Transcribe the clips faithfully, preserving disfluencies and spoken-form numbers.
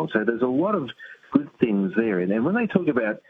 well. So there's a lot of good things there. And, and when they talk about,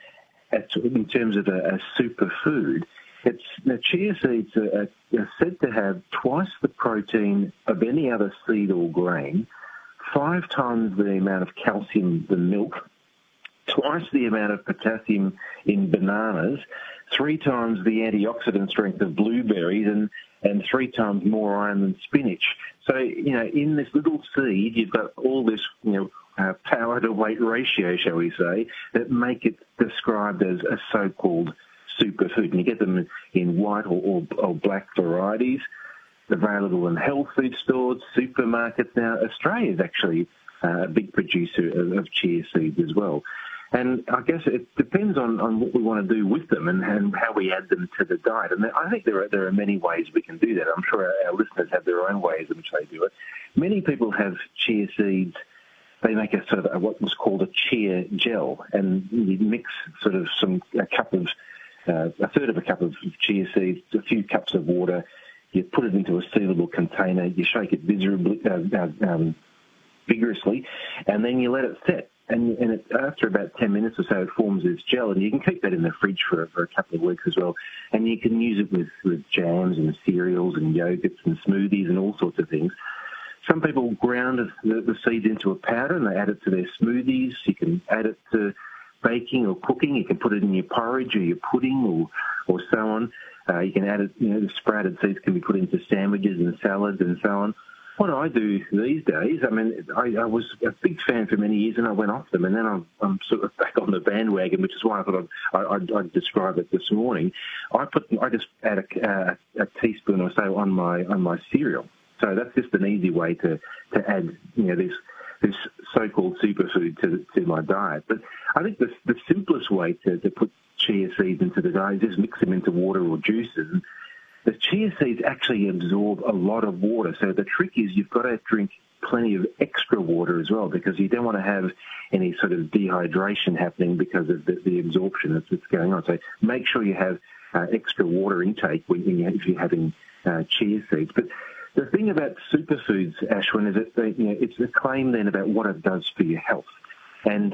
in terms of a, a superfood, it's, the chia seeds are, are said to have twice the protein of any other seed or grain, five times the amount of calcium than milk, twice the amount of potassium in bananas, three times the antioxidant strength of blueberries, and, and three times more iron than spinach. So, you know, in this little seed, you've got all this, you know, uh, power to weight ratio, shall we say, that make it described as a so-called superfood. And you get them in white or, or, or black varieties, available in health food stores, supermarkets. Now, Australia is actually uh, a big producer of, of chia seeds as well. And I guess it depends on, on what we want to do with them and, and how we add them to the diet. And I think there are, there are many ways we can do that. I'm sure our, our listeners have their own ways in which they do it. Many people have chia seeds. They make a sort of a, what was called a chia gel, and you mix sort of some a cup of uh, a third of a cup of chia seeds, a few cups of water. You put it into a sealable container. You shake it visibly, uh, um, vigorously, and then you let it set. And, and it, after about ten minutes or so, it forms this gel, and you can keep that in the fridge for, for a couple of weeks as well. And you can use it with, with jams and cereals and yogurts and smoothies and all sorts of things. Some people ground the, the seeds into a powder and they add it to their smoothies. You can add it to baking or cooking. You can put it in your porridge or your pudding or, or so on. Uh, you can add it, you know, the sprouted seeds can be put into sandwiches and salads and so on. What I do these days, I mean, I, I was a big fan for many years and I went off them, and then I'm, I'm sort of back on the bandwagon, which is why I thought I'd, I'd, I'd describe it this morning. I put, I just add a, uh, a teaspoon or so on my on my cereal. So that's just an easy way to, to add, you know, this this so-called superfood to to my diet. But I think the the simplest way to, to put chia seeds into the diet is just mix them into water or juices. And the chia seeds actually absorb a lot of water, so the trick is you've got to drink plenty of extra water as well, because you don't want to have any sort of dehydration happening because of the, the absorption that's, that's going on. So make sure you have uh, extra water intake when you, if you're having uh, chia seeds. But the thing about superfoods, Ashwin, is that they, you know, it's a claim then about what it does for your health. And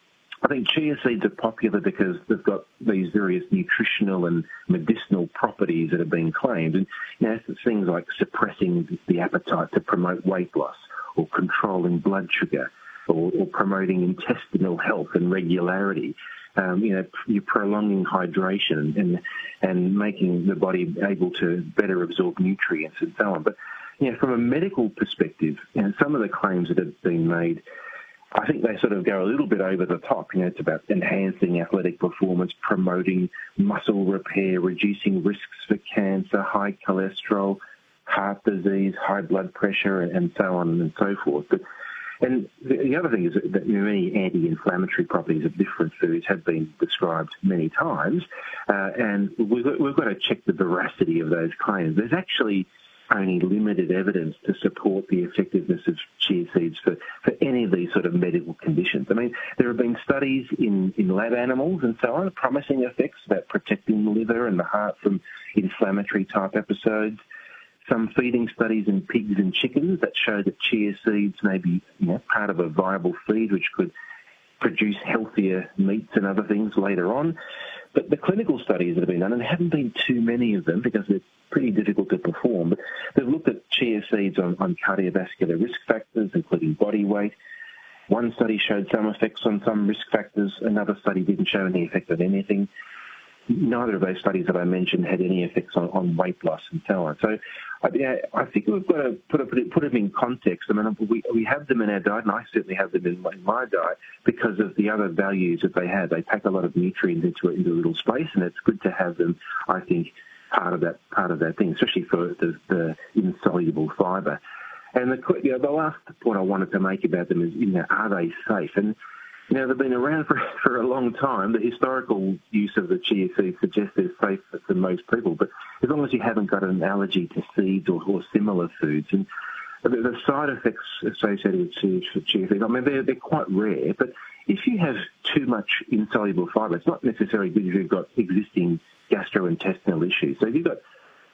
I think chia seeds are popular because they've got these various nutritional and medicinal properties that have been claimed. And, you know, it's things like suppressing the appetite to promote weight loss, or controlling blood sugar, or, or promoting intestinal health and regularity. Um, you know, you're prolonging hydration and and making the body able to better absorb nutrients and so on. But, you know, from a medical perspective, you know, some of the claims that have been made, I think they sort of go a little bit over the top. You know, it's about enhancing athletic performance, promoting muscle repair, reducing risks for cancer, high cholesterol, heart disease, high blood pressure, and so on and so forth. But, and the other thing is that many anti-inflammatory properties of different foods have been described many times, uh, and we've got, we've got to check the veracity of those claims. There's actually only limited evidence to support the effectiveness of chia seeds for, for any of these sort of medical conditions. I mean, there have been studies in, in lab animals and so on, promising effects about protecting the liver and the heart from inflammatory type episodes. Some feeding studies in pigs and chickens that show that chia seeds may be, you know, part of a viable feed which could produce healthier meats and other things later on. But the clinical studies that have been done, and there haven't been too many of them because they're pretty difficult to perform, but they've looked at chia seeds on, on cardiovascular risk factors, including body weight. One study showed some effects on some risk factors. Another study didn't show any effect on anything. Neither of those studies that I mentioned had any effects on, on weight loss and so on. So I, yeah, I think we've got to put, it, put them in context. I mean, we, we have them in our diet, and I certainly have them in my, in my diet because of the other values that they have. They pack a lot of nutrients into, into a little space, and it's good to have them, I think, part of that part of that thing, especially for the, the insoluble fibre. And the, you know, the last point I wanted to make about them is, you know, are they safe? And you know, they've been around for, for a long time. The historical use of the chia seeds suggests they're safe for most people, but as long as you haven't got an allergy to seeds or, or similar foods. And the, the side effects associated with chia, chia seeds, I mean, they're, they're quite rare, but if you have too much insoluble fibre, it's not necessarily good if you've got existing gastrointestinal issues. So if you've got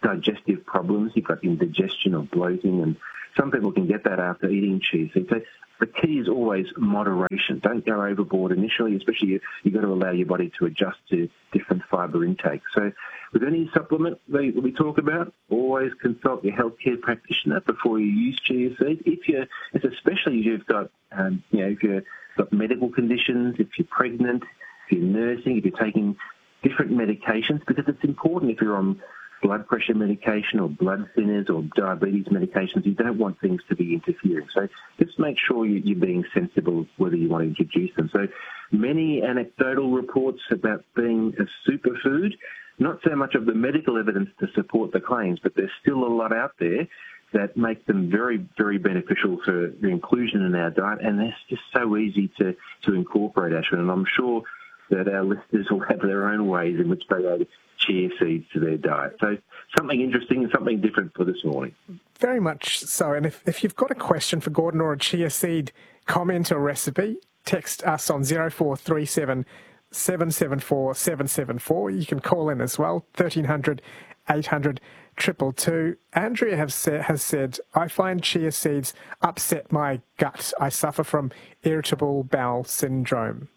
digestive problems, you've got indigestion or bloating, and some people can get that after eating chia seeds. So the key is always moderation. Don't go overboard initially, especially you, you've got to allow your body to adjust to different fibre intake. So with any supplement that we talk about, always consult your healthcare practitioner before you use chia seed. If you're, especially if you've got, um, you know, if you've got medical conditions, if you're pregnant, if you're nursing, if you're taking different medications, because it's important if you're on blood pressure medication or blood thinners or diabetes medications, you don't want things to be interfering. So just make sure you, you're being sensible whether you want to introduce them. So many anecdotal reports about being a superfood, not so much of the medical evidence to support the claims, but there's still a lot out there that make them very, very beneficial for the inclusion in our diet, and it's just so easy to, to incorporate, Ashwin, and I'm sure that our listeners will have their own ways in which they add chia seeds to their diet. So something interesting and something different for this morning. Very much so. And if, if you've got a question for Gordon or a chia seed comment or recipe, text us on zero four three seven, seven seven four, seven seven four. You can call in as well, thirteen hundred, eight hundred, two two two. Andrea have said, has said, I find chia seeds upset my gut. I suffer from irritable bowel syndrome.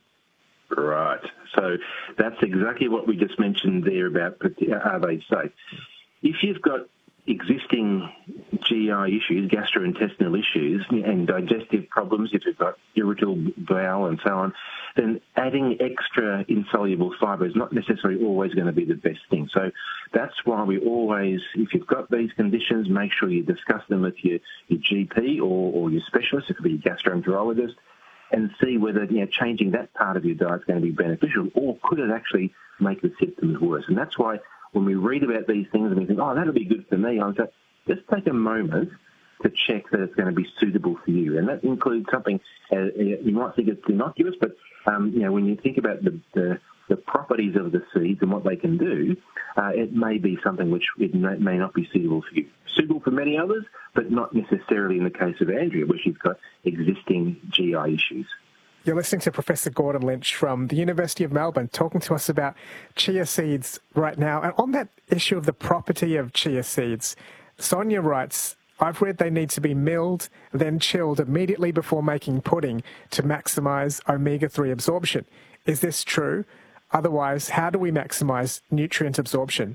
Right. So that's exactly what we just mentioned there about are they safe. If you've got existing G I issues, gastrointestinal issues, and digestive problems, if you've got irritable bowel and so on, then adding extra insoluble fibre is not necessarily always going to be the best thing. So that's why we always, if you've got these conditions, make sure you discuss them with your, your G P or, or your specialist, it could be your gastroenterologist, and see whether, you know, changing that part of your diet is going to be beneficial, or could it actually make the symptoms worse. And that's why when we read about these things and we think, oh, that'll be good for me, I say, just take a moment to check that it's going to be suitable for you. And that includes something, uh, you might think it's innocuous, but, um, you know, when you think about the, the, the properties of the seeds and what they can do, uh, it may be something which it may, may not be suitable for you. Suitable for many others, but not necessarily in the case of Andrea, where she's got existing G I issues. You're listening to Professor Gordon Lynch from the University of Melbourne talking to us about chia seeds right now. And on that issue of the property of chia seeds, Sonia writes, I've read they need to be milled, then chilled immediately before making pudding to maximise omega three absorption. Is this true? Otherwise, how do we maximise nutrient absorption?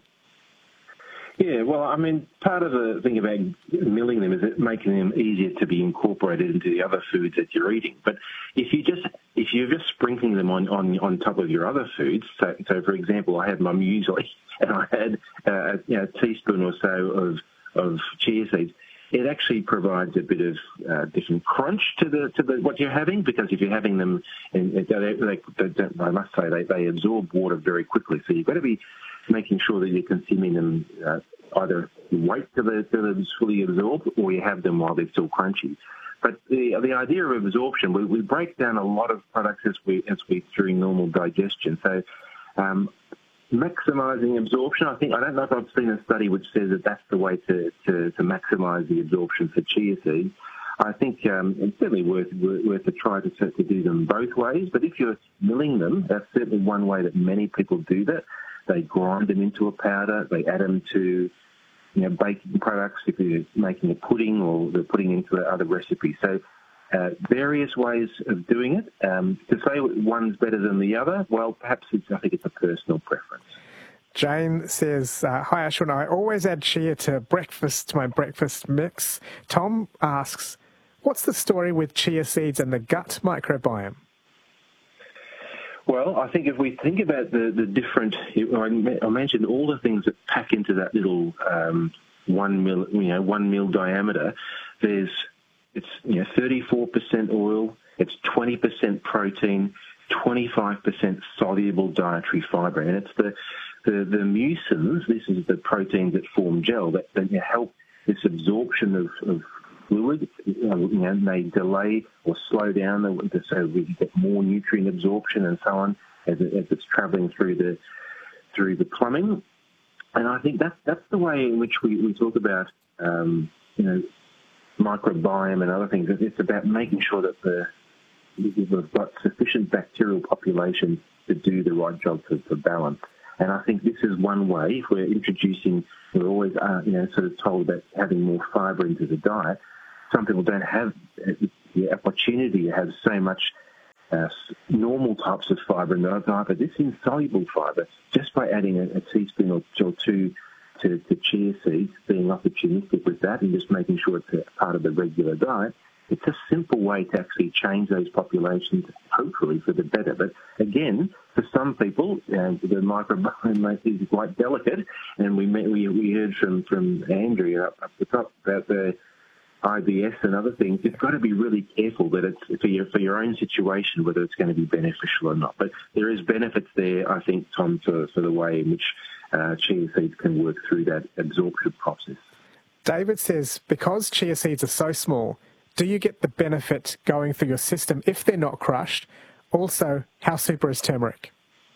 Yeah, well, I mean, part of the thing about milling them is it making them easier to be incorporated into the other foods that you're eating. But if you just if you're just sprinkling them on, on, on top of your other foods, so, so for example, I had my muesli and I had uh, you know, a teaspoon or so of of chia seeds. It actually provides a bit of uh, different crunch to the to the what you're having, because if you're having them, in, they, they, they, I must say they, they absorb water very quickly. So you've got to be making sure that you're consuming them uh, either wait till they're, till they're fully absorbed, or you have them while they're still crunchy. But the the idea of absorption, we, we break down a lot of products as we as we through normal digestion. So um, maximising absorption, I think I don't know if I've seen a study which says that that's the way to to, to maximise the absorption for chia seeds. I think um, it's certainly worth worth a try to to do them both ways. But if you're milling them, that's certainly one way that many people do that. They grind them into a powder. They add them to, you know, baking products if you're making a pudding, or they're putting into other recipes. So uh, various ways of doing it. Um, to say one's better than the other, well, perhaps it's, I think it's a personal preference. Jane says, uh, hi, Ashwin, I always add chia to breakfast, to my breakfast mix. Tom asks, what's the story with chia seeds and the gut microbiome? Well, I think if we think about the, the different, I mentioned all the things that pack into that little um, one mil, you know, one mil diameter. There's, it's, you know, thirty-four percent oil, it's twenty percent protein, twenty-five percent soluble dietary fibre, and it's the the, the mucins. This is the proteins that form gel that, that help this absorption of, of fluid, you know, may delay or slow down the, so we get more nutrient absorption and so on as, it, as it's travelling through the through the plumbing. And I think that's that's the way in which we, we talk about um, you know, microbiome and other things. It's about making sure that the we've got sufficient bacterial population to do the right job for, for balance. And I think this is one way. If we're introducing, we're always uh, you know, sort of told about having more fibre into the diet. Some people don't have the opportunity to have so much uh, normal types of fibre in the diet, but this insoluble fibre, just by adding a, a teaspoon or, or two to, to chia seeds, being opportunistic with that and just making sure it's a part of the regular diet, it's a simple way to actually change those populations, hopefully for the better. But again, for some people, uh, the microbiome is quite delicate, and we we, we heard from, from Andrea up, up the top about the I B S and other things. You've got to be really careful that it's for your, for your own situation, whether it's going to be beneficial or not. But there is benefits there, I think, Tom, for, for the way in which uh, chia seeds can work through that absorption process. David says, because chia seeds are so small, do you get the benefit going through your system if they're not crushed? Also, how super is turmeric?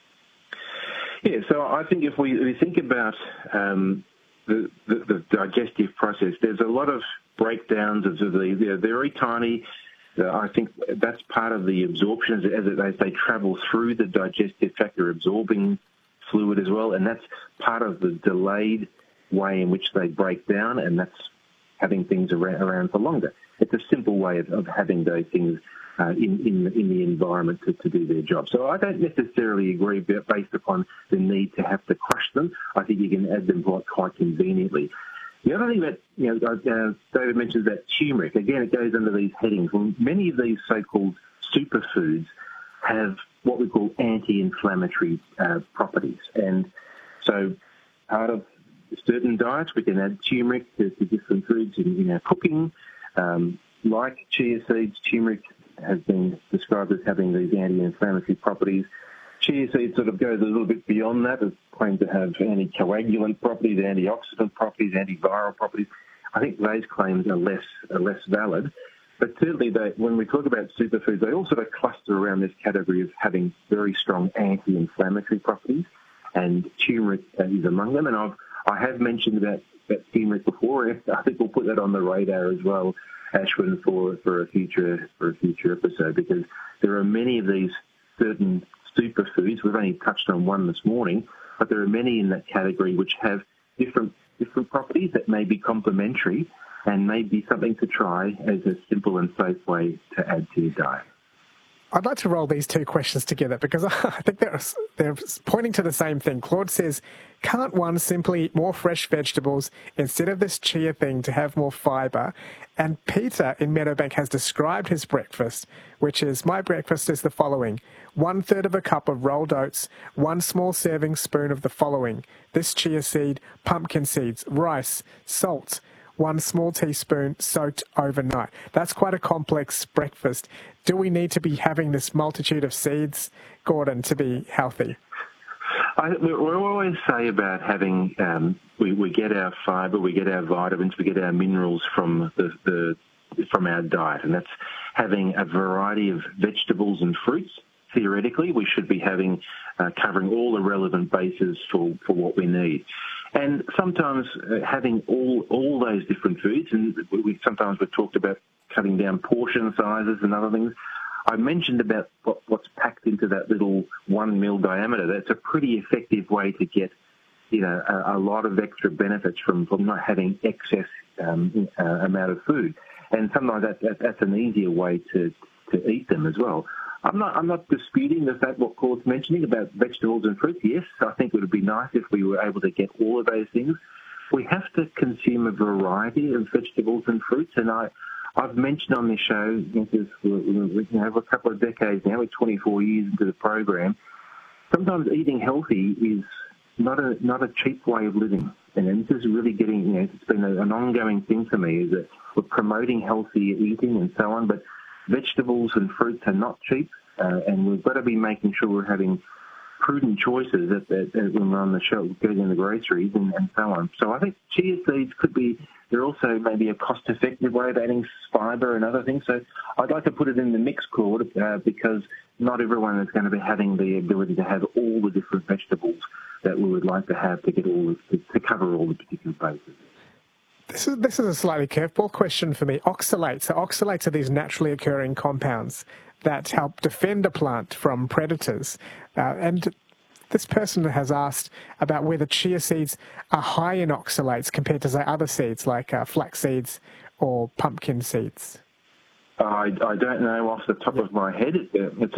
Yeah, so I think if we, we think about um, the, the, the digestive process, there's a lot of breakdowns of the, they're very tiny. Uh, I think that's part of the absorption as, as, as they travel through the digestive tract, they're absorbing fluid as well, and that's part of the delayed way in which they break down, and that's having things around, around for longer. It's a simple way of, of having those things uh, in, in, in the environment to, to do their job. So I don't necessarily agree based upon the need to have to crush them. I think you can add them quite, quite conveniently. The other thing that, you know, uh, David mentioned about turmeric, again, it goes under these headings. Well, many of these so-called superfoods have what we call anti-inflammatory uh, properties. And so part of certain diets, we can add turmeric to, to different foods in, in our cooking. Um, like chia seeds, turmeric has been described as having these anti-inflammatory properties. Chia seeds sort of goes a little bit beyond that. It's claimed to have anticoagulant properties, antioxidant properties, antiviral properties. I think those claims are less are less valid. But certainly, they, when we talk about superfoods, they all sort of cluster around this category of having very strong anti-inflammatory properties, and turmeric is among them. And I've I have mentioned about, about turmeric before. I think we'll put that on the radar as well, Ashwin, for, for a future for a future episode, because there are many of these certain superfoods. We've only touched on one this morning, but there are many in that category which have different different properties that may be complementary and may be something to try as a simple and safe way to add to your diet. I'd like to roll these two questions together because I think they're, they're pointing to the same thing. Claude says, can't one simply eat more fresh vegetables instead of this chia thing to have more fibre? And Peter in Meadowbank has described his breakfast, which is, my breakfast is the following. One third of a cup of rolled oats, one small serving spoon of the following. This chia seed, pumpkin seeds, rice, salt, one small teaspoon soaked overnight. That's quite a complex breakfast. Do we need to be having this multitude of seeds, Gordon, to be healthy? I, we always say about having, um, we, we get our fibre, we get our vitamins, we get our minerals from the, the from our diet, and that's having a variety of vegetables and fruits. Theoretically, we should be having, uh, covering all the relevant bases for, for what we need. And sometimes uh, having all all those different foods, and we sometimes we've talked about cutting down portion sizes and other things. I mentioned about what, what's packed into that little one mil diameter. That's a pretty effective way to get, you know, a, a lot of extra benefits from, from not having excess um, uh, amount of food. And sometimes that, that, that's an easier way to, to eat them as well. I'm not, I'm not disputing the fact what Claude's mentioning about vegetables and fruits. Yes, I think it would be nice if we were able to get all of those things. We have to consume a variety of vegetables and fruits, and I, I've mentioned on this show, because we have a couple of decades now, we're twenty-four years into the program, sometimes eating healthy is not a not a cheap way of living. And this is really getting, you know, it's been an ongoing thing for me, is that we're promoting healthy eating and so on, but vegetables and fruits are not cheap, uh, and we've got to be making sure we're having prudent choices at, at, at when we're on the shelf, getting in the groceries and, and so on. So I think chia seeds could be, they're also maybe a cost-effective way of adding fibre and other things. So I'd like to put it in the mix, Claude, uh, because not everyone is going to be having the ability to have all the different vegetables that we would like to have to get all the, to cover all the particular bases. This is, this is a slightly curveball question for me. Oxalates. So oxalates are these naturally occurring compounds that help defend a plant from predators. Uh, and this person has asked about whether chia seeds are high in oxalates compared to, say, other seeds like uh, flax seeds or pumpkin seeds. I, I don't know off the top Yep. of my head. It, it's